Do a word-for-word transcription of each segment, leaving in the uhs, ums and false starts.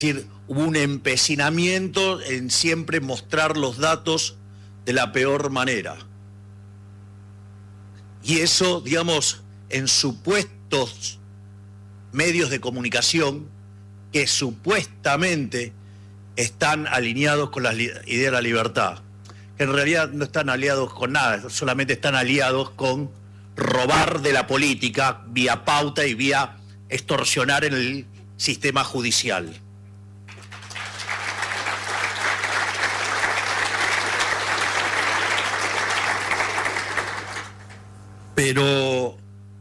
Es decir, hubo un empecinamiento en siempre mostrar los datos de la peor manera. Y eso, digamos, en supuestos medios de comunicación que supuestamente están alineados con la idea de la libertad, que en realidad no están aliados con nada, solamente están aliados con robar de la política vía pauta y vía extorsionar en el sistema judicial. Pero,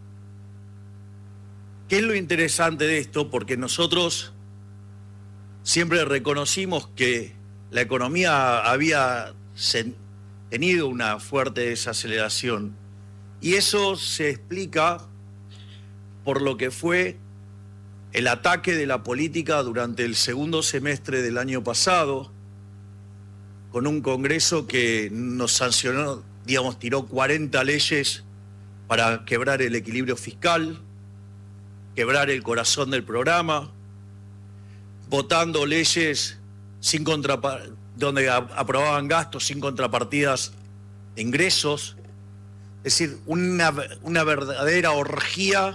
¿qué es lo interesante de esto? Porque nosotros siempre reconocimos que la economía había tenido una fuerte desaceleración y eso se explica por lo que fue el ataque de la política durante el segundo semestre del año pasado, con un Congreso que nos sancionó, digamos, tiró cuarenta leyes para quebrar el equilibrio fiscal, quebrar el corazón del programa, votando leyes sin contrapa- donde a- aprobaban gastos sin contrapartidas de ingresos. Es decir, una, una verdadera orgía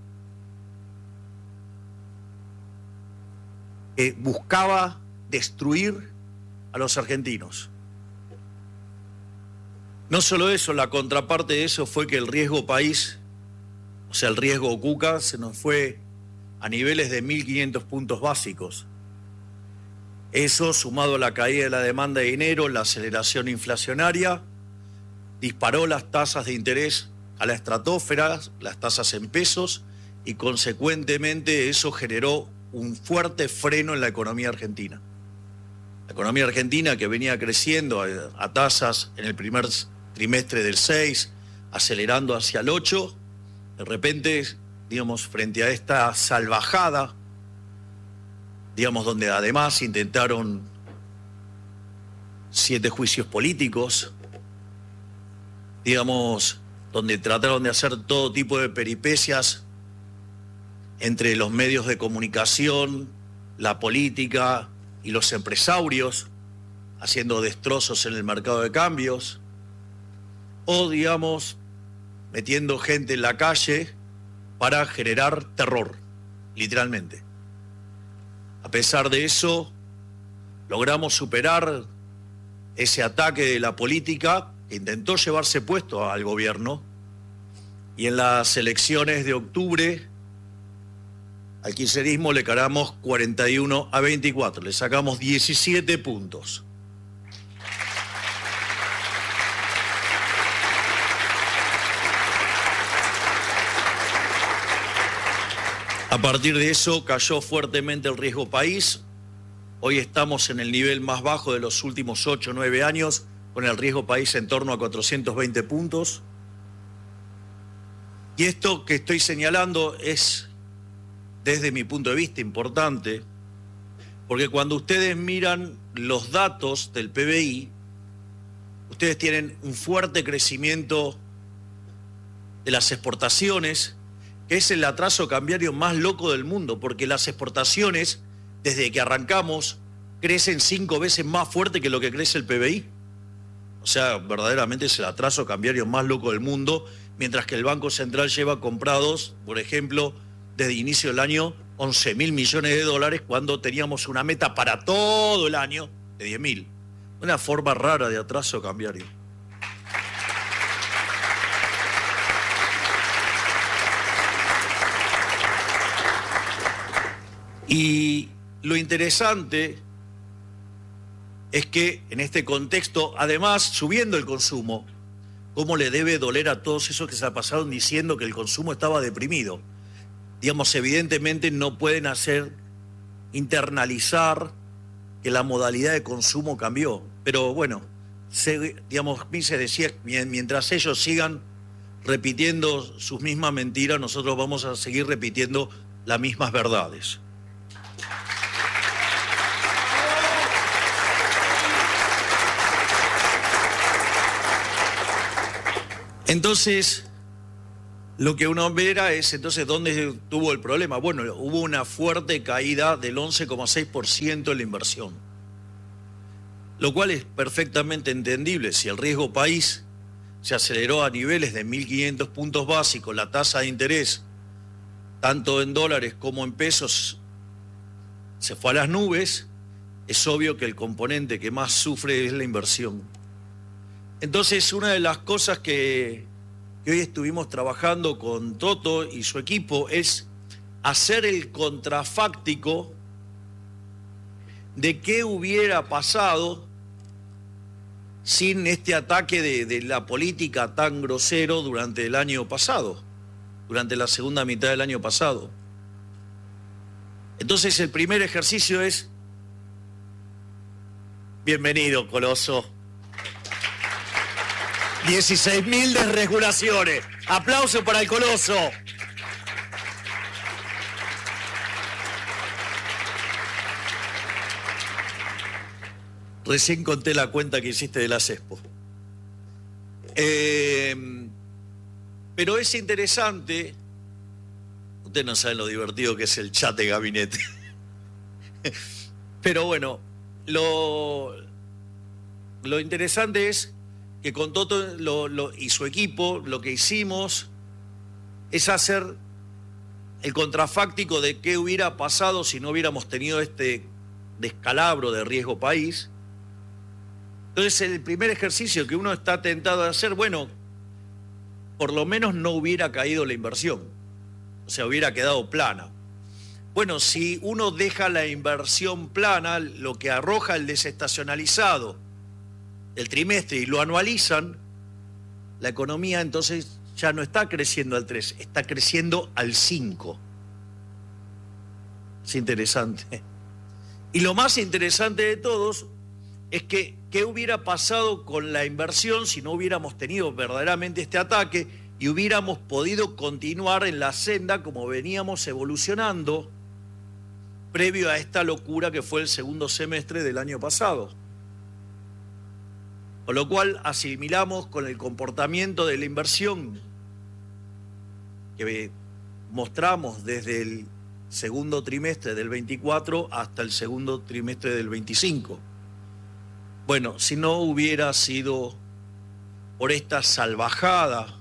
que buscaba destruir a los argentinos. No solo eso, la contraparte de eso fue que el riesgo país, o sea, el riesgo Cuca, se nos fue a niveles de mil quinientos puntos básicos. Eso, sumado a la caída de la demanda de dinero, la aceleración inflacionaria, disparó las tasas de interés a la estratosfera, las tasas en pesos, y consecuentemente eso generó un fuerte freno en la economía argentina. La economía argentina, que venía creciendo a, a tasas en el primer trimestre del seis, acelerando hacia el ocho, de repente, digamos, frente a esta salvajada, digamos, donde además intentaron siete juicios políticos, digamos, donde trataron de hacer todo tipo de peripecias entre los medios de comunicación, la política y los empresarios, haciendo destrozos en el mercado de cambios, o, digamos, metiendo gente en la calle para generar terror, literalmente. A pesar de eso, logramos superar ese ataque de la política que intentó llevarse puesto al gobierno, y en las elecciones de octubre al kirchnerismo le cargamos cuarenta y uno a veinticuatro, le sacamos diecisiete puntos. A partir de eso cayó fuertemente el riesgo país. Hoy estamos en el nivel más bajo de los últimos ocho o nueve años, con el riesgo país en torno a cuatrocientos veinte puntos. Y esto que estoy señalando es, desde mi punto de vista, importante, porque cuando ustedes miran los datos del P B I, ustedes tienen un fuerte crecimiento de las exportaciones, que es el atraso cambiario más loco del mundo, porque las exportaciones, desde que arrancamos, crecen cinco veces más fuerte que lo que crece el P B I. O sea, verdaderamente es el atraso cambiario más loco del mundo, mientras que el Banco Central lleva comprados, por ejemplo, desde inicio del año, once mil millones de dólares, cuando teníamos una meta para todo el año de diez mil. Una forma rara de atraso cambiario. Y lo interesante es que en este contexto, además, subiendo el consumo, ¿cómo le debe doler a todos esos que se la pasaron diciendo que el consumo estaba deprimido? Digamos, evidentemente no pueden hacer internalizar que la modalidad de consumo cambió. Pero bueno, se, digamos, Mises decía, mientras ellos sigan repitiendo sus mismas mentiras, nosotros vamos a seguir repitiendo las mismas verdades. Entonces, Lo que uno verá es entonces dónde tuvo el problema. Bueno, hubo una fuerte caída del once coma seis por ciento en la inversión, lo cual es perfectamente entendible. Si el riesgo país se aceleró a niveles de mil quinientos puntos básicos, la tasa de interés, tanto en dólares como en pesos, se fue a las nubes, es obvio que el componente que más sufre es la inversión. Entonces, una de las cosas que, que hoy estuvimos trabajando con Toto y su equipo es hacer el contrafáctico de qué hubiera pasado sin este ataque de, de la política tan grosero durante el año pasado, durante la segunda mitad del año pasado. Entonces el primer ejercicio es, bienvenido, Coloso. dieciséis mil desregulaciones. Aplauso para el Coloso. Recién conté la cuenta que hiciste de la CESPO. Eh, pero es interesante, ustedes no saben lo divertido que es el chat de gabinete. Pero bueno, lo, lo interesante es que con Toto lo, lo, y su equipo lo que hicimos es hacer el contrafáctico de qué hubiera pasado si no hubiéramos tenido este descalabro de riesgo país. Entonces, el primer ejercicio que uno está tentado a hacer, bueno, por lo menos no hubiera caído la inversión, o sea, hubiera quedado plana. Bueno, si uno deja la inversión plana, lo que arroja el desestacionalizado, el trimestre, y lo anualizan, la economía entonces ya no está creciendo al tres, está creciendo al cinco. Es interesante. Y lo más interesante de todos es que qué hubiera pasado con la inversión si no hubiéramos tenido verdaderamente este ataque y hubiéramos podido continuar en la senda como veníamos evolucionando previo a esta locura que fue el segundo semestre del año pasado. Con lo cual asimilamos con el comportamiento de la inversión que mostramos desde el segundo trimestre del veinticuatro hasta el segundo trimestre del veinticinco. Bueno, si no hubiera sido por esta salvajada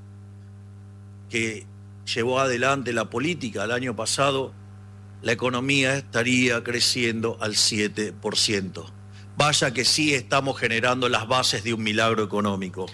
que llevó adelante la política el año pasado, la economía estaría creciendo al siete por ciento. Vaya que sí estamos generando las bases de un milagro económico.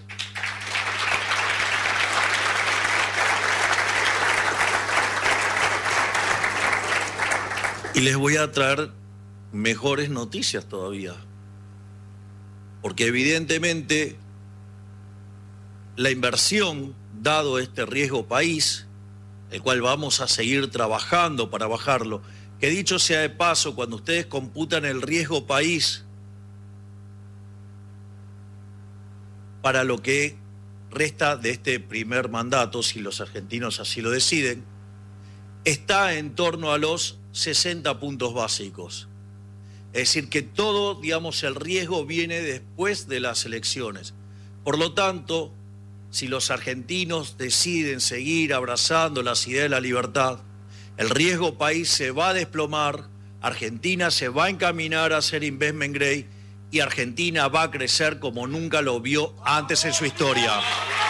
Y les voy a traer mejores noticias todavía. Porque evidentemente la inversión, dado este riesgo país, el cual vamos a seguir trabajando para bajarlo, que dicho sea de paso, cuando ustedes computan el riesgo país para lo que resta de este primer mandato, si los argentinos así lo deciden, está en torno a los sesenta puntos básicos. Es decir, que todo, digamos, el riesgo viene después de las elecciones. Por lo tanto, si los argentinos deciden seguir abrazando las ideas de la libertad, el riesgo país se va a desplomar, Argentina se va a encaminar a ser investment grade y Argentina va a crecer como nunca lo vio antes en su historia.